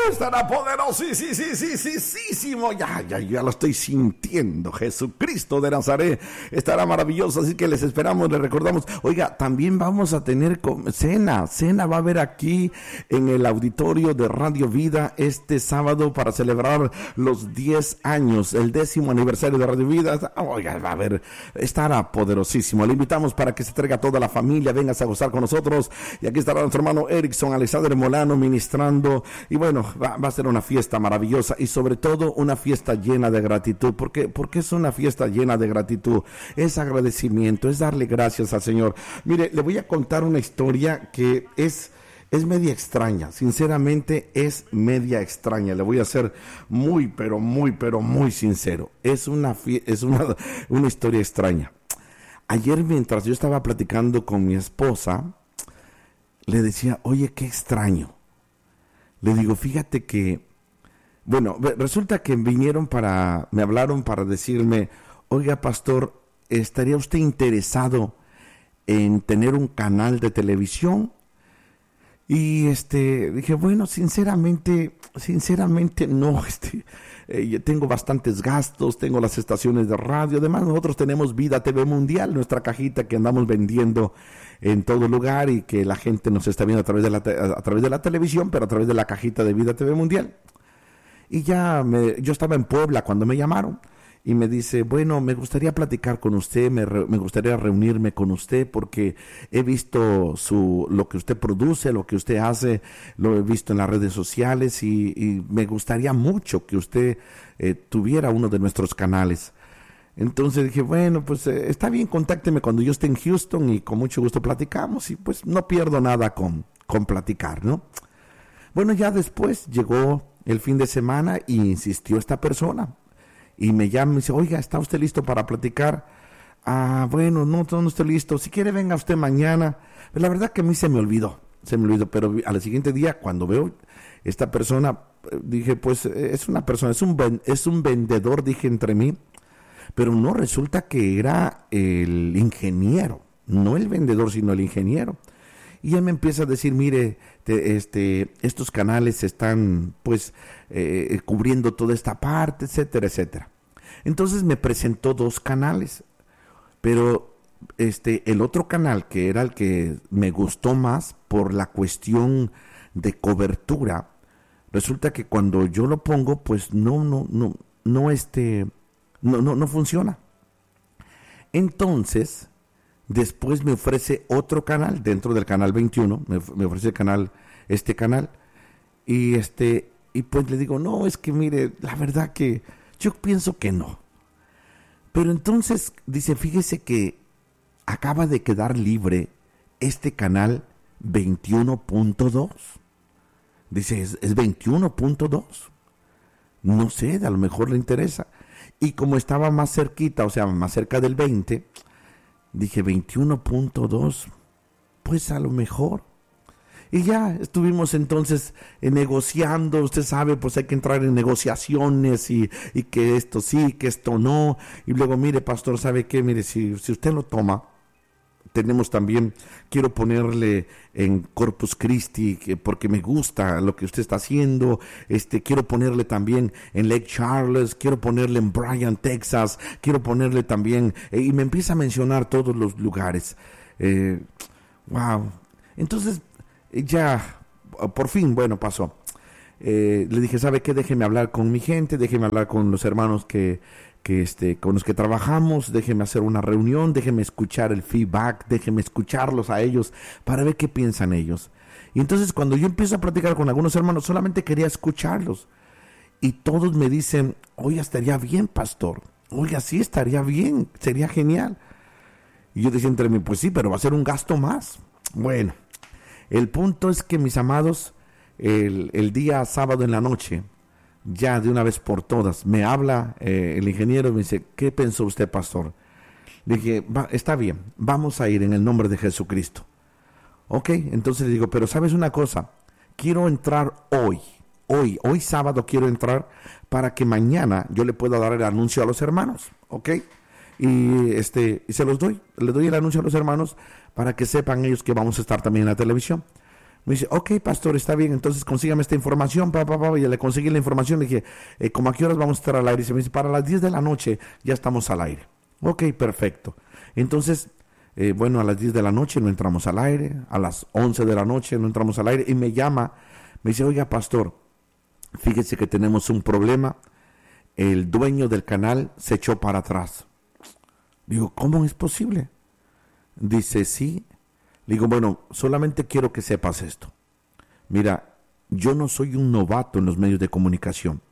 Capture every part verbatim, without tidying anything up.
Estará poderoso, sí, sí, sí, sí, sí, sí, sí, ya, ya, ya lo estoy sintiendo. Jesucristo de Nazaret estará maravilloso, así que les esperamos, les recordamos. Oiga, también vamos a tener cena, cena va a haber aquí en el auditorio de Radio Vida este sábado para celebrar los diez años, el décimo aniversario de Radio Vida. Oiga, va a haber, estará poderosísimo. Le invitamos para que se traiga toda la familia, vengas a gozar con nosotros. Y aquí estará nuestro hermano Erickson Alexander Molano ministrando. Y bueno, va, va a ser una fiesta maravillosa y sobre todo una fiesta llena de gratitud. ¿Por qué? Porque es una fiesta llena de gratitud. Es agradecimiento, es darle gracias al Señor. Mire, le voy a contar una historia que es, es media extraña. Sinceramente, es media extraña. Le voy a ser muy, pero muy, pero muy sincero. Es una, es una, una historia extraña. Ayer, mientras yo estaba platicando con mi esposa, le decía, oye, qué extraño. Le digo, fíjate que, bueno, resulta que vinieron para, me hablaron para decirme, oiga, pastor, ¿estaría usted interesado en tener un canal de televisión? Y este, dije, bueno, sinceramente, sinceramente no, este, eh, tengo bastantes gastos, tengo las estaciones de radio, además nosotros tenemos Vida T V Mundial, nuestra cajita que andamos vendiendo en todo lugar y que la gente nos está viendo a través de la, te- a través de la televisión, pero a través de la cajita de Vida T V Mundial. Y ya me, yo estaba en Puebla cuando me llamaron. Y me dice, bueno, me gustaría platicar con usted, me, re, me gustaría reunirme con usted porque he visto su, lo que usted produce, lo que usted hace, lo he visto en las redes sociales y, y me gustaría mucho que usted eh, tuviera uno de nuestros canales. Entonces dije, bueno, pues eh, está bien, contácteme cuando yo esté en Houston y con mucho gusto platicamos y pues no pierdo nada con, con platicar, ¿no? Bueno, ya después llegó el fin de semana y insistió esta persona. Y me llama y me dice, oiga, ¿está usted listo para platicar? Ah, bueno, no, no estoy listo. Si quiere, venga usted mañana. Pero la verdad que a mí se me olvidó, se me olvidó. Pero al siguiente día, cuando veo esta persona, dije, pues es una persona, es un, es un vendedor, dije entre mí. Pero no, resulta que era el ingeniero. No el vendedor, sino el ingeniero. Y él me empieza a decir, mire, te, este, estos canales están pues eh, cubriendo toda esta parte, etcétera, etcétera. Entonces me presentó dos canales, pero este, el otro canal, que era el que me gustó más por la cuestión de cobertura, resulta que cuando yo lo pongo, pues no, no, no, no, este, no, no, no funciona. Entonces, después me ofrece otro canal dentro del canal veintiuno, me, me ofrece el canal, este canal, y este, y pues le digo, no, es que mire, la verdad que yo pienso que no. Pero entonces dice, fíjese que acaba de quedar libre este canal veintiuno punto dos. Dice, es, es veintiuno punto dos. No sé, a lo mejor le interesa. Y como estaba más cerquita, o sea, más cerca del veinte, dije veintiuno punto dos, pues a lo mejor. Y ya estuvimos entonces eh, negociando, usted sabe, pues hay que entrar en negociaciones y, y que esto sí, que esto no. Y luego, mire, pastor, ¿sabe qué? Mire, si, si usted lo toma, tenemos también, quiero ponerle en Corpus Christi, que porque me gusta lo que usted está haciendo, este, quiero ponerle también en Lake Charles, quiero ponerle en Bryan, Texas, quiero ponerle también, eh, y me empieza a mencionar todos los lugares. Eh, wow. Entonces, ya, por fin, bueno, pasó. Eh, le dije, ¿sabe qué? Déjeme hablar con mi gente, déjeme hablar con los hermanos que, que este, con los que trabajamos, déjeme hacer una reunión, déjeme escuchar el feedback, déjeme escucharlos a ellos para ver qué piensan ellos. Y entonces cuando yo empiezo a platicar con algunos hermanos, solamente quería escucharlos. Y todos me dicen, oiga, estaría bien, pastor. Oiga, sí, estaría bien, sería genial. Y yo decía entre mí, pues sí, pero va a ser un gasto más. Bueno, el punto es que, mis amados, el, el día sábado en la noche, ya de una vez por todas, me habla eh, el ingeniero y me dice, ¿qué pensó usted, pastor? Le dije, va, está bien, vamos a ir en el nombre de Jesucristo. Ok, entonces le digo, pero ¿sabes una cosa? Quiero entrar hoy, hoy, hoy sábado quiero entrar para que mañana yo le pueda dar el anuncio a los hermanos, ¿ok? Y, este, y se los doy, le doy el anuncio a los hermanos para que sepan ellos que vamos a estar también en la televisión. Me dice, ok, pastor, está bien, entonces consígame esta información, pa, pa, pa, y le conseguí la información, le dije, eh, ¿cómo a qué horas vamos a estar al aire? Y se me dice, para las diez de la noche ya estamos al aire. Ok, perfecto. Entonces, eh, bueno, a las diez de la noche no entramos al aire, a las once de la noche no entramos al aire, y me llama, me dice, oiga, pastor, fíjese que tenemos un problema, el dueño del canal se echó para atrás. Digo, ¿cómo es posible? Dice, sí. Digo, bueno, solamente quiero que sepas esto. Mira, yo no soy un novato en los medios de comunicación.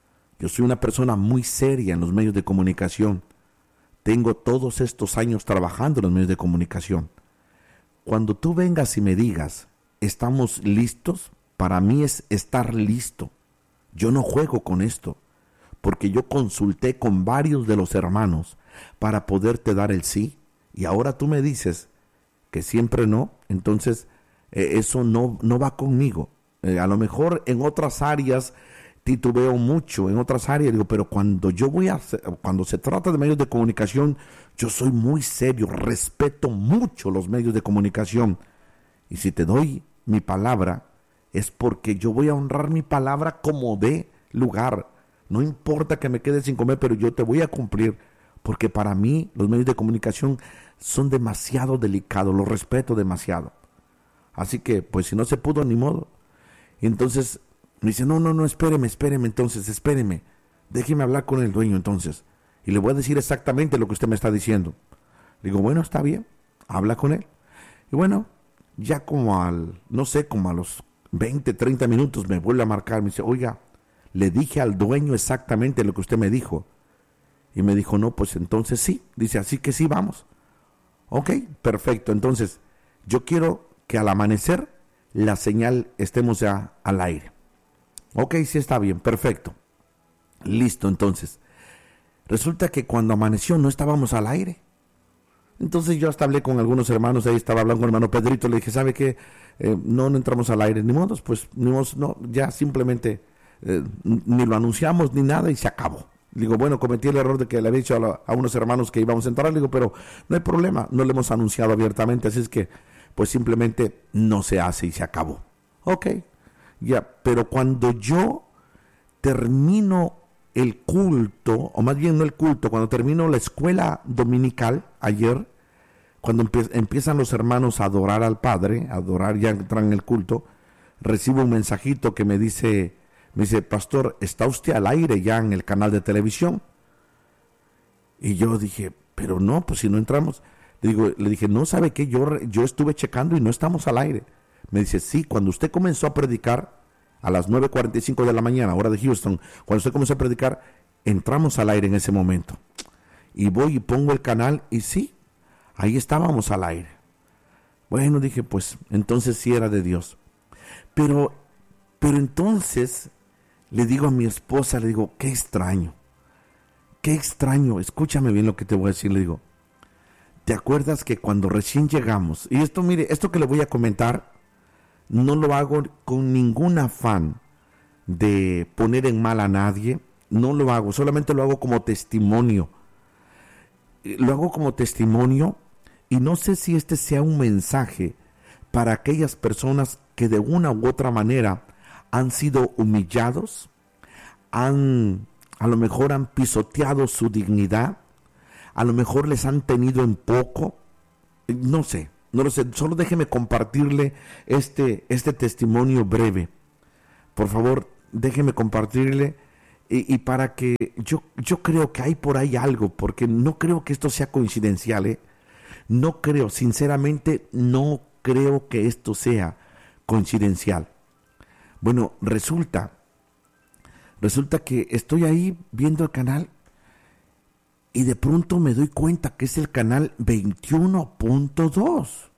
Yo soy una persona muy seria en los medios de comunicación. Tengo todos estos años trabajando en los medios de comunicación. Cuando tú vengas y me digas, ¿estamos listos? Para mí es estar listo. Yo no juego con esto, porque yo consulté con varios de los hermanos para poderte dar el sí, y ahora tú me dices que siempre no, entonces eh, eso no, no va conmigo. Eh, a lo mejor en otras áreas titubeo mucho, en otras áreas digo, pero cuando yo voy a hacer, cuando se trata de medios de comunicación, yo soy muy serio, respeto mucho los medios de comunicación, y si te doy mi palabra, es porque yo voy a honrar mi palabra como de lugar. No importa que me quede sin comer, pero yo te voy a cumplir, porque para mí los medios de comunicación son demasiado delicados, los respeto demasiado. Así que, pues si no se pudo, ni modo. Y entonces me dice, no, no, no, espéreme, espéreme, entonces, espéreme. Déjeme hablar con el dueño entonces. Y le voy a decir exactamente lo que usted me está diciendo. Digo, bueno, está bien, habla con él. Y bueno, ya como al, no sé, como a los veinte, treinta minutos me vuelve a marcar, me dice, oiga, le dije al dueño exactamente lo que usted me dijo. Y me dijo, no, pues entonces sí. Dice, así que sí, vamos. Ok, perfecto. Entonces, yo quiero que al amanecer la señal estemos ya al aire. Ok, sí está bien, perfecto. Listo, entonces. Resulta que cuando amaneció no estábamos al aire. Entonces yo hasta hablé con algunos hermanos, ahí estaba hablando con el hermano Pedrito, le dije, ¿sabe qué? Eh, no, no entramos al aire, ni modo, pues, ni modo, no, ya simplemente eh, ni lo anunciamos ni nada y se acabó. Digo, bueno, cometí el error de que le había dicho a, la, a unos hermanos que íbamos a entrar, le digo, pero no hay problema, no lo hemos anunciado abiertamente, así es que, pues simplemente no se hace y se acabó. Ok, ya, pero cuando yo termino el culto, o más bien no el culto, cuando termino la escuela dominical, ayer, cuando empie- empiezan los hermanos a adorar al Padre, a adorar, ya entran en el culto, recibo un mensajito que me dice, me dice, pastor, ¿está usted al aire ya en el canal de televisión? Y yo dije, pero no, pues si no entramos. Le digo, le dije, no, ¿sabe qué? Yo, yo estuve checando y no estamos al aire. Me dice, sí, cuando usted comenzó a predicar, a las nueve cuarenta y cinco de la mañana, hora de Houston, cuando usted comenzó a predicar, entramos al aire en ese momento. Y voy y pongo el canal y sí, ahí estábamos al aire. Bueno, dije, pues entonces sí era de Dios. Pero, pero entonces le digo a mi esposa, le digo, qué extraño, qué extraño, escúchame bien lo que te voy a decir, le digo, ¿te acuerdas que cuando recién llegamos, y esto mire, esto que le voy a comentar, no lo hago con ningún afán de poner en mal a nadie, no lo hago, solamente lo hago como testimonio, lo hago como testimonio y no sé si este sea un mensaje para aquellas personas que de una u otra manera han sido humillados, han, a lo mejor han pisoteado su dignidad, a lo mejor les han tenido en poco, no sé, no lo sé, solo déjeme compartirle este, este testimonio breve. Por favor, déjeme compartirle y, y para que yo, yo creo que hay por ahí algo, porque no creo que esto sea coincidencial, ¿eh? No creo, sinceramente no creo que esto sea coincidencial. Bueno, resulta, resulta que estoy ahí viendo el canal y de pronto me doy cuenta que es el canal veintiuno punto dos.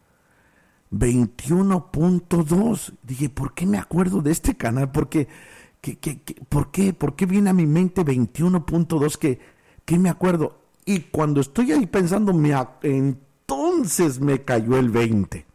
veintiuno punto dos. Dije, ¿por qué me acuerdo de este canal? Porque, ¿qué, qué, qué, ¿por qué? ¿Por qué viene a mi mente veintiuno punto dos? ¿Qué, qué me acuerdo? Y cuando estoy ahí pensando, me, entonces me cayó el veinte.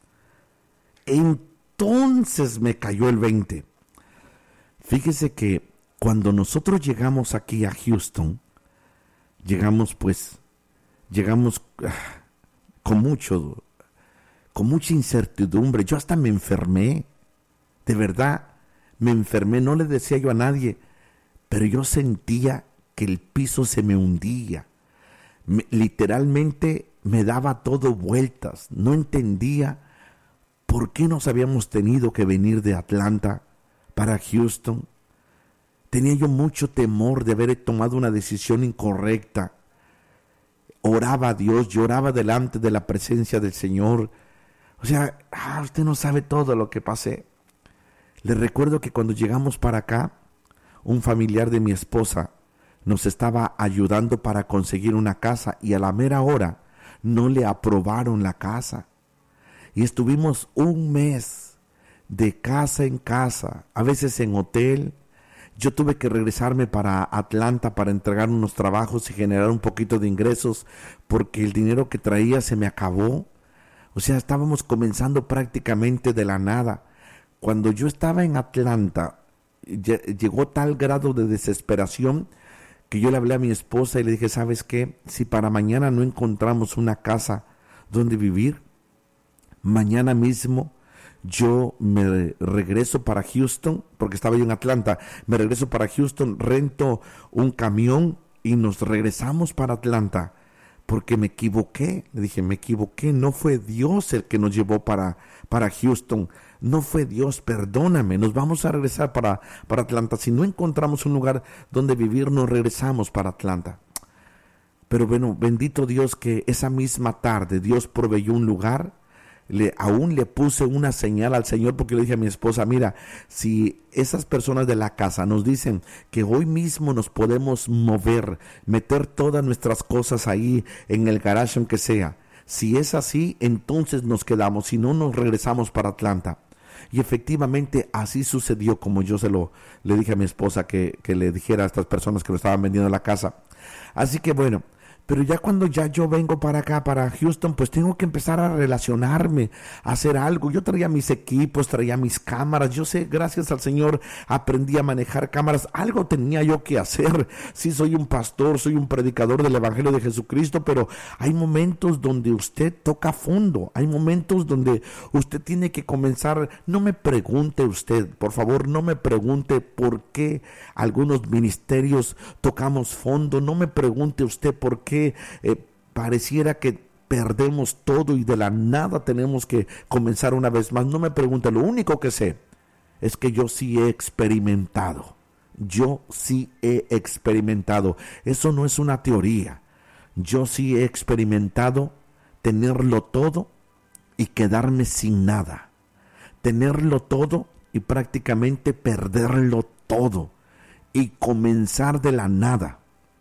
Entonces me cayó el veinte. Fíjese que cuando nosotros llegamos aquí a Houston, llegamos pues, llegamos uh, con mucho, con mucha incertidumbre. Yo hasta me enfermé, de verdad, me enfermé, no le decía yo a nadie, pero yo sentía que el piso se me hundía. Me, literalmente me daba todo vueltas, no entendía por qué nos habíamos tenido que venir de Atlanta para Houston. Tenía yo mucho temor de haber tomado una decisión incorrecta. Oraba a Dios, lloraba delante de la presencia del Señor. O sea, ah, usted no sabe todo lo que pasé. Le recuerdo que cuando llegamos para acá, un familiar de mi esposa nos estaba ayudando para conseguir una casa y a la mera hora no le aprobaron la casa. Y estuvimos un mes de casa en casa, a veces en hotel. Yo tuve que regresarme para Atlanta para entregar unos trabajos y generar un poquito de ingresos porque el dinero que traía se me acabó. O sea, estábamos comenzando prácticamente de la nada. Cuando yo estaba en Atlanta, llegó tal grado de desesperación que yo le hablé a mi esposa y le dije, ¿sabes qué? Si para mañana no encontramos una casa donde vivir, mañana mismo yo me regreso para Houston, porque estaba yo en Atlanta, me regreso para Houston, rento un camión y nos regresamos para Atlanta, porque me equivoqué. Le dije, me equivoqué, no fue Dios el que nos llevó para, para Houston, no fue Dios, perdóname, nos vamos a regresar para, para Atlanta. Si no encontramos un lugar donde vivir, nos regresamos para Atlanta. Pero bueno, bendito Dios que esa misma tarde Dios proveyó un lugar. Le, aún le puse una señal al Señor porque le dije a mi esposa, mira, si esas personas de la casa nos dicen que hoy mismo nos podemos mover, meter todas nuestras cosas ahí en el garage aunque sea, si es así, entonces nos quedamos, si no nos regresamos para Atlanta. Y efectivamente así sucedió como yo se lo le dije a mi esposa que, que le dijera a estas personas que lo estaban vendiendo la casa. Así que bueno, pero ya cuando ya yo vengo para acá, para Houston, pues tengo que empezar a relacionarme, a hacer algo. Yo traía mis equipos, traía mis cámaras. Yo sé, gracias al Señor, aprendí a manejar cámaras. Algo tenía yo que hacer. Sí, soy un pastor, soy un predicador del Evangelio de Jesucristo, pero hay momentos donde usted toca fondo. Hay momentos donde usted tiene que comenzar. No me pregunte usted, por favor, no me pregunte por qué algunos ministerios tocamos fondo. No me pregunte usted por qué Eh, pareciera que perdemos todo y de la nada tenemos que comenzar una vez más. No me pregunte, lo único que sé es que yo sí he experimentado. Yo sí he experimentado. Eso no es una teoría. Yo sí he experimentado tenerlo todo y quedarme sin nada. Tenerlo todo y prácticamente perderlo todo y comenzar de la nada.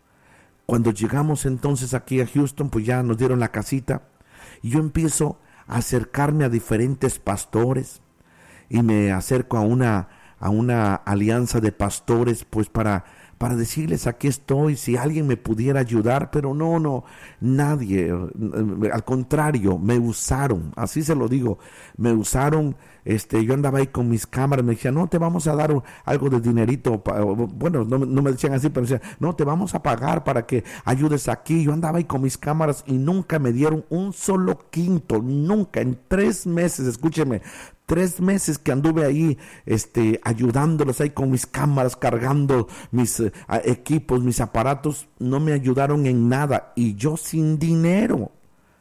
Cuando llegamos entonces aquí a Houston, pues ya nos dieron la casita y yo empiezo a acercarme a diferentes pastores y me acerco a una, a una alianza de pastores pues para, para decirles aquí estoy, si alguien me pudiera ayudar, pero no, no, nadie, al contrario, me usaron, así se lo digo, me usaron. Este, yo andaba ahí con mis cámaras, me decían, no, te vamos a dar un, algo de dinerito, pa, bueno, no, no me decían así, pero me decían, no, te vamos a pagar para que ayudes aquí. Yo andaba ahí con mis cámaras y nunca me dieron un solo quinto, nunca, en tres meses, escúcheme, tres meses que anduve ahí, este, ayudándolos ahí con mis cámaras, cargando mis eh, equipos, mis aparatos, no me ayudaron en nada y yo sin dinero.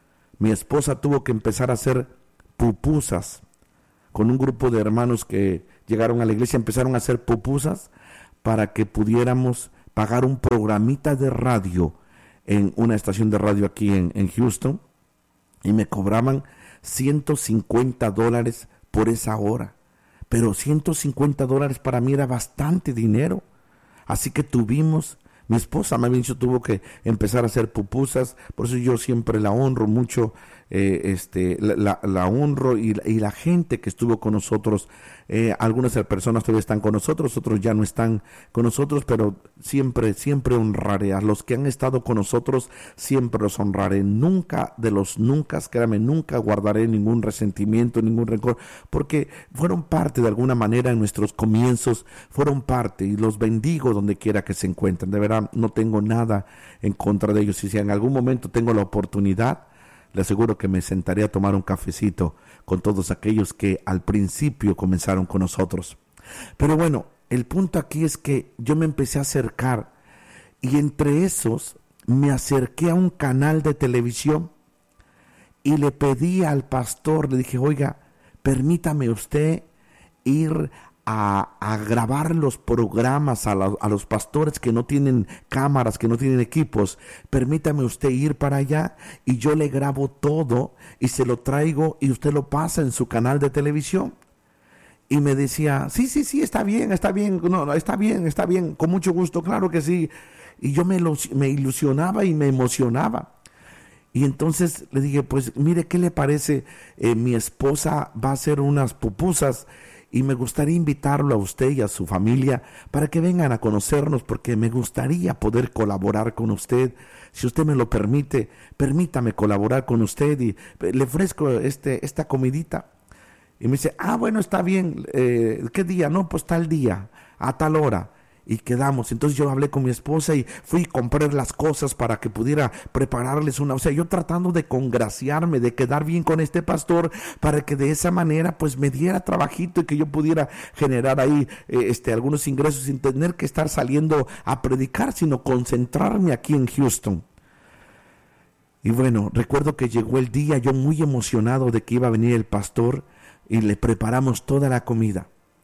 Mi esposa tuvo que empezar a hacer pupusas. Con un grupo de hermanos que llegaron a la iglesia, empezaron a hacer pupusas para que pudiéramos pagar un programita de radio en una estación de radio aquí en, en Houston, y me cobraban ciento cincuenta dólares por esa hora. Pero ciento cincuenta dólares para mí era bastante dinero. Así que tuvimos, mi esposa me había dicho, tuvo que empezar a hacer pupusas, por eso yo siempre la honro mucho. Eh, este, la, la, la honro y, y la gente que estuvo con nosotros, eh, algunas personas todavía están con nosotros, otros ya no están con nosotros, pero siempre, siempre honraré a los que han estado con nosotros, siempre los honraré, nunca de los nunca, créame, nunca guardaré ningún resentimiento, ningún rencor, porque fueron parte de alguna manera en nuestros comienzos, fueron parte y los bendigo donde quiera que se encuentren. De verdad no tengo nada en contra de ellos, y si en algún momento tengo la oportunidad le aseguro que me sentaré a tomar un cafecito con todos aquellos que al principio comenzaron con nosotros. Pero bueno, el punto aquí es que yo me empecé a acercar y entre esos me acerqué a un canal de televisión y le pedí al pastor, le dije, oiga, permítame usted ir a, a grabar los programas a, la, a los pastores que no tienen cámaras, que no tienen equipos. Permítame usted ir para allá y yo le grabo todo y se lo traigo y usted lo pasa en su canal de televisión. Y me decía, sí, sí, sí, está bien, está bien, no, no, está bien, está bien, con mucho gusto, claro que sí. Y yo me, lo, me ilusionaba y me emocionaba. Y entonces le dije, pues mire, ¿qué le parece? Eh, mi esposa va a hacer unas pupusas y me gustaría invitarlo a usted y a su familia para que vengan a conocernos, porque me gustaría poder colaborar con usted. Si usted me lo permite, permítame colaborar con usted y le ofrezco este, esta comidita. Y me dice, ah, bueno, está bien, eh, ¿qué día? No, pues tal día, a tal hora. Y quedamos. Entonces yo hablé con mi esposa y fui a comprar las cosas para que pudiera prepararles una. O sea, yo tratando de congraciarme, de quedar bien con este pastor, para que de esa manera pues me diera trabajito y que yo pudiera generar ahí eh, este, algunos ingresos sin tener que estar saliendo a predicar, sino concentrarme aquí en Houston. Y bueno, recuerdo que llegó el día, yo muy emocionado de que iba a venir el pastor y le preparamos toda la comida.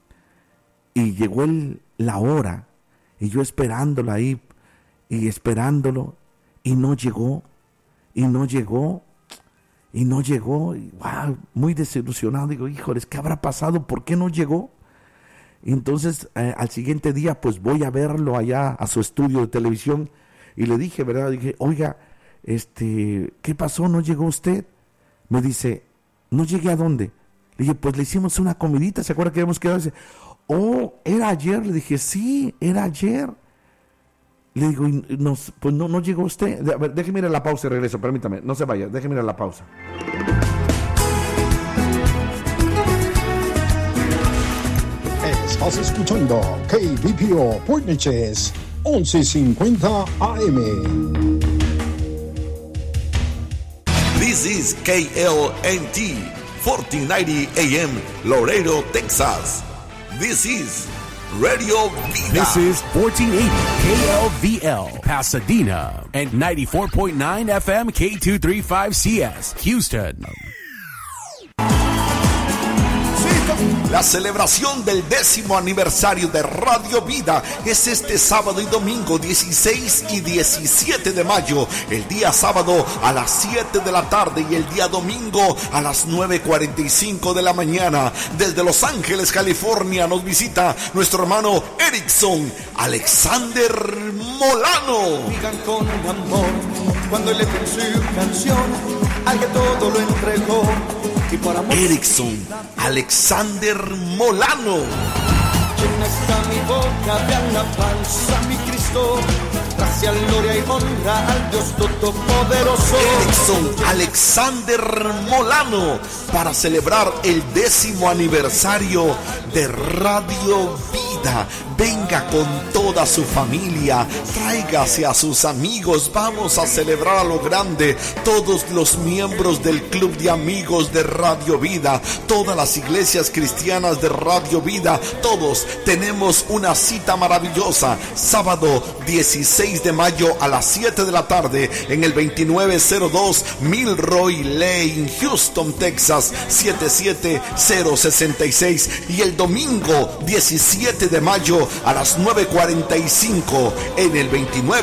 Y llegó el, la hora. Y yo esperándolo ahí, y esperándolo, y no llegó, y no llegó, y no llegó, y wow, muy desilusionado, digo, híjoles, ¿qué habrá pasado? ¿Por qué no llegó? Y entonces, eh, al siguiente día, pues voy a verlo allá a su estudio de televisión, y le dije, ¿verdad? Dije, oiga, este, ¿qué pasó? ¿No llegó usted? Me dice, ¿no llegué a dónde? Le dije, pues le hicimos una comidita, ¿se acuerda que habíamos quedado? Dice, oh, ¿era ayer? Le dije, sí, era ayer. Le digo, no, pues no, no llegó usted. A ver, déjeme ir a la pausa y regreso, permítame, no se vaya, déjeme ir a la pausa. Estás escuchando K B P O Port Neches, once cincuenta A M. This is K L N T, fourteen ninety A M, Laredo, Texas. This is Radio Vida. This is fourteen eighty K L V L, Pasadena, and ninety-four point nine F M K two thirty-five C S, Houston. La celebración del décimo aniversario de Radio Vida es este sábado y domingo dieciséis y diecisiete de mayo. El día sábado a las siete de la tarde y el día domingo a las nueve cuarenta y cinco de la mañana. Desde Los Ángeles, California, nos visita nuestro hermano Erickson Alexander Molano. Digan con amor cuando le con su canción al que todo lo entregó. Erickson Alexander Molano. Llena está mi boca de alabanza, mi Cristo. Gracia, gloria y honra al Dios Todopoderoso. Erickson Alexander Molano, para celebrar el décimo aniversario de Radio Vida. Venga con toda su familia, tráigase a sus amigos, vamos a celebrar a lo grande. Todos los miembros del Club de Amigos de Radio Vida, todas las iglesias cristianas de Radio Vida, todos tenemos una cita maravillosa. Sábado dieciséis de mayo a las siete de la tarde en el veintinueve cero dos Milroy Lane, Houston, Texas, siete siete cero seis seis. Y el domingo diecisiete de mayo a las nueve cuarenta y cinco en el veintinueve